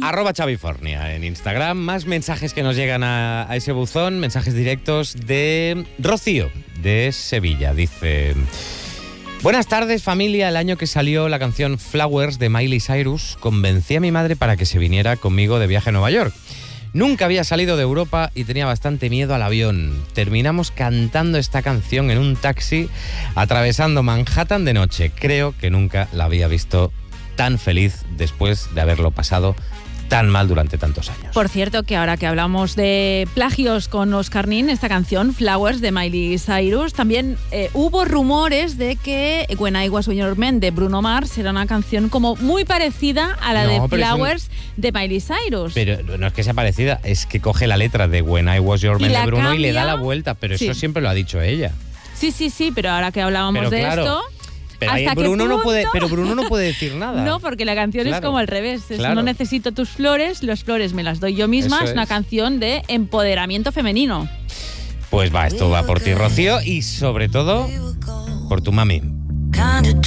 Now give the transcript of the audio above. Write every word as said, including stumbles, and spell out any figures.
Arroba Xavifornia en Instagram. Más mensajes que nos llegan a, a ese buzón, mensajes directos de Rocío, de Sevilla. Dice: buenas tardes, familia. El año que salió la canción Flowers de Miley Cyrus, convencí a mi madre para que se viniera conmigo de viaje a Nueva York. Nunca había salido de Europa y tenía bastante miedo al avión. Terminamos cantando esta canción en un taxi, atravesando Manhattan de noche. Creo que nunca la había visto tan feliz después de haberlo pasado tan mal durante tantos años. Por cierto, que ahora que hablamos de plagios con Oscar Nin, esta canción, Flowers, de Miley Cyrus, también eh, hubo rumores de que When I Was Your Man, de Bruno Mars, era una canción como muy parecida a la No, de pero Flowers, es un... de Miley Cyrus. Pero no es que sea parecida, es que coge la letra de When I Was Your Man de Bruno cambia... y le da la vuelta, pero sí. Eso siempre lo ha dicho ella. Sí, sí, sí, pero ahora que hablábamos pero de claro, esto... Pero, ahí Bruno no puede, pero Bruno no puede decir nada. No, porque la canción claro, es como al revés. Es, claro. No necesito tus flores, las flores me las doy yo misma. Eso es una es. canción de empoderamiento femenino. Pues va, esto va por ti, Rocío, y sobre todo por tu mami.